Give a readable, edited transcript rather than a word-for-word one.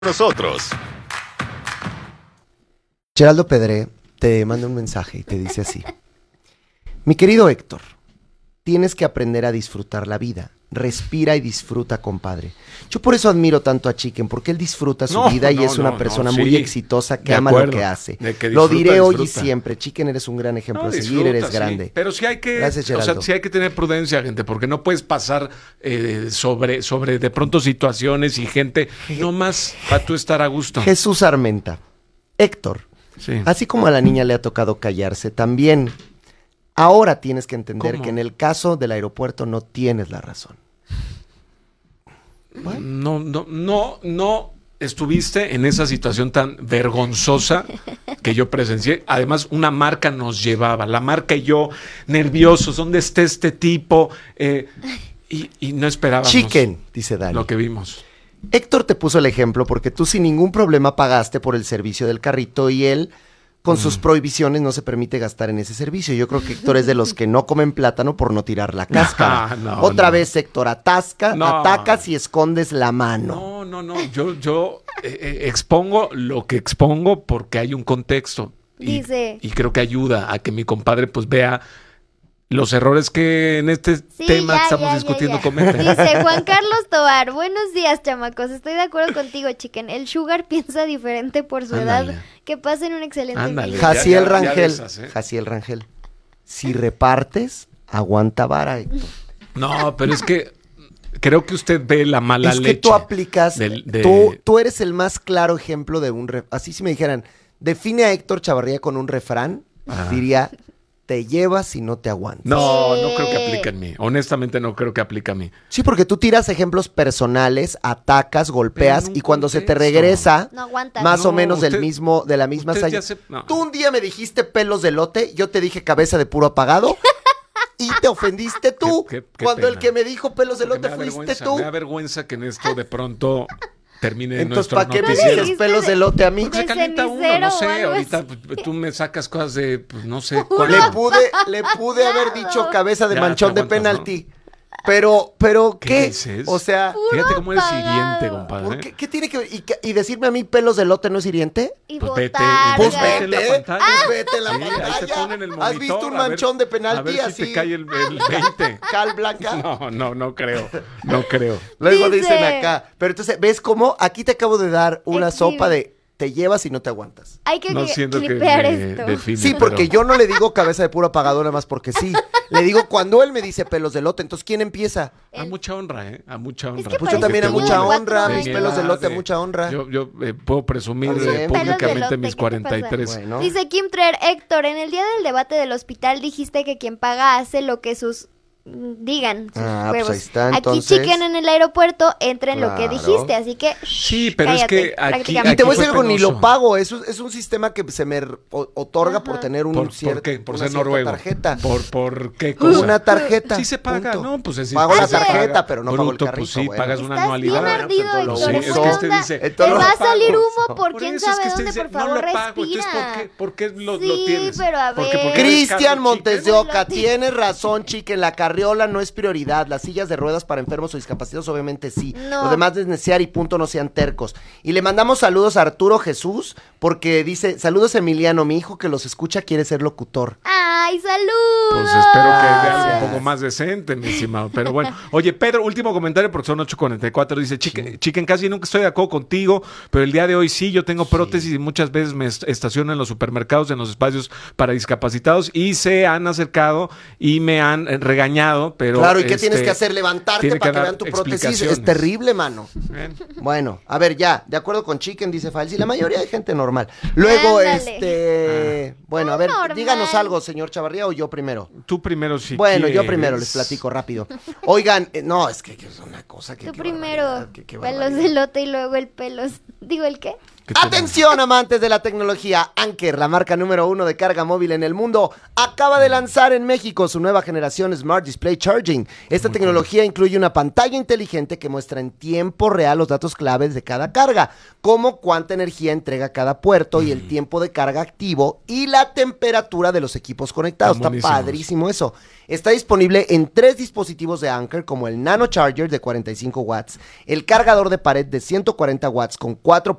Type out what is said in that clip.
nosotros. Geraldo Pedré te manda un mensaje y te dice así: mi querido Héctor, tienes que aprender a disfrutar la vida. Respira y disfruta, compadre. Yo por eso admiro tanto a Chicken, porque él disfruta su vida y es una persona muy exitosa que ama lo que hace. Lo diré hoy y siempre. Chicken, eres un gran ejemplo a seguir, eres grande. Sí. Pero sí hay que, gracias, Geraldo. sí hay que tener prudencia, gente, porque no puedes pasar sobre de pronto situaciones y gente, no más para tú estar a gusto. Jesús Armenta. Héctor, Sí. así como a la niña le ha tocado callarse, también ahora tienes que entender ¿Cómo? que en el caso del aeropuerto no tienes la razón. No estuviste en esa situación tan vergonzosa que yo presencié. Además, una marca nos llevaba, la marca y yo, nerviosos, ¿dónde está este tipo? Y no esperábamos Chicken, dice Dani. lo que vimos. Héctor te puso el ejemplo porque tú sin ningún problema pagaste por el servicio del carrito y él, con sus prohibiciones, no se permite gastar en ese servicio. Yo creo que Héctor es de los que no comen plátano por no tirar la cáscara. Otra vez, Héctor, atacas y escondes la mano. No. Yo expongo lo que expongo porque hay un contexto. Dice. Y creo que ayuda a que mi compadre pues vea los errores que en este tema que estamos discutiendo cometen. Dice Juan Carlos Tobar: buenos días, chamacos. Estoy de acuerdo contigo, Chicken. El Sugar piensa diferente por su Ándale. edad. Que pasen un excelente Ándale. día. Jaciel ya Rangel. de esas, ¿eh? Jaciel Rangel. Si repartes, aguanta vara, Héctor. No, pero es que creo que usted ve la mala Es leche. que tú aplicas, de- tú eres el más claro ejemplo de así si me dijeran, define a Héctor Chavarría con un refrán, diría, te llevas y no te aguantas. No creo que aplique en mí. Honestamente no creo que aplique a mí. Sí, porque tú tiras ejemplos personales, atacas, golpeas, Pero en un y cuando se te contexto. regresa, No aguantas. más o No, menos de la usted misma ya hazaña. no. Tú un día me dijiste pelos de lote, yo te dije cabeza de puro apagado, y te ofendiste tú. Qué cuando pena. el que me dijo pelos de Porque lote me da fuiste vergüenza, tú. me da vergüenza que en esto de pronto termine Entonces, nuestro ¿para qué me noticiero. dices pelos de lote a mí? Porque se de calienta uno, cenicero no o sé, algo ahorita así. pues, tú me sacas cosas de, pues, no sé. Le pude haber dicho cabeza de Ya, manchón te de aguantas, penalti. Pero, ¿qué? dices? O sea, Fíjate cómo eres apagado. hiriente, compadre. ¿por qué tiene que ver? ¿Y decirme a mí pelos de lote no es hiriente? Y Pues vete, botarga. Pues Vete en la vete, pantalla. pues vete en la Sí, ahí te pantalla. ponen el ¿Has monitor, visto un a ver- manchón de A penalti ver si así? te cae el 20. Cal blanca. No creo. No creo. Luego Dice- dicen acá. Pero entonces, ¿ves cómo? Aquí te acabo de dar una Exhibe. sopa de te llevas y no te aguantas. Hay que No siento que clipear me esto. define. Sí, porque yo no le digo cabeza de puro apagado nada más porque sí. Le digo cuando él me dice pelos de lote, entonces ¿quién empieza? A mucha honra, ¿eh? A mucha honra. que Pues yo parece también a que mucha tiene honra, cuatro mis años. pelos de lote a De- mucha honra. Yo puedo presumir Está bien. públicamente Pelos de mis lote, ¿qué te pasa? 43. Bueno. Dice Kim Treer: Héctor, en el día del debate del hospital dijiste que quien paga hace lo que sus digan sus Ah, pues huevos. ahí está, Aquí entonces. Chicken en el aeropuerto entra en lo que Claro. dijiste, así que Sí, pero es que aquí- Y te voy a fue decir algo, ni penoso. lo pago. Eso es un sistema que se me otorga por tener un ¿Por cierto, qué? Por una ser cierta noruego. tarjeta. ¿Por qué cosa? Una tarjeta. Sí se paga, punto. ¿no? Pues es Pago la se paga. tarjeta, pero no pago el Bruto, carrito. pues sí, bueno. pagas una Estás anualidad. bien ardido, entonces lo Héctor. uso. ¿Qué Es que este onda? dice, Te entonces va lo a salir pago. humo por quién eso es sabe que usted dónde, dice, por favor, no lo pago. respira. Entonces, ¿por qué lo Sí, tienes? pero a Porque ver. eres Cristian Carlos Montes de Chicken. Oca, tienes razón, Chicken, la carriola no es prioridad, las sillas de ruedas para enfermos o discapacitados obviamente sí, No. lo demás es necear y punto, no sean tercos. Y le mandamos saludos a Arturo Jesús, porque dice, saludos Emiliano, mi hijo que los escucha quiere ser locutor. ¡Ay, saludos! Pues espero que vea Gracias. algo un poco más decente, mi estimado. Pero bueno, oye, Pedro, último comentario porque son 8:44. Dice, Chicken, casi nunca estoy de acuerdo contigo, pero el día de hoy sí, yo tengo prótesis y muchas veces me estaciono en los supermercados, en los espacios para discapacitados y se han acercado y me han regañado, pero... Claro, ¿y qué tienes que hacer? Levantarte tiene para que que dar vean tu prótesis. explicaciones. Es terrible, mano. Bien. Bueno, a ver, ya, de acuerdo con Chicken, dice Falsi, la mayoría de gente normal. Luego, Ándale. bueno, a ver, normal. díganos algo, señor Chavarría, o yo primero. Tú primero sí. Bueno, yo primero les platico rápido. Oigan, no, es que es una cosa que... Tú qué primero, barbaridad, qué pelos barbaridad. de lote y luego el pelos. ¿Digo el qué? que tiene. Atención, amantes de la tecnología. Anker, la marca número 1 de carga móvil en el mundo, acaba de lanzar en México su nueva generación Smart Display Charging. Esta tecnología incluye una pantalla inteligente que muestra en tiempo real los datos claves de cada carga, como cuánta energía entrega cada puerto y el tiempo de carga activo y la temperatura de los equipos conectados. Está padrísimo eso. Está disponible en 3 dispositivos de Anker, como el Nano Charger de 45 watts, el cargador de pared de 140 watts con 4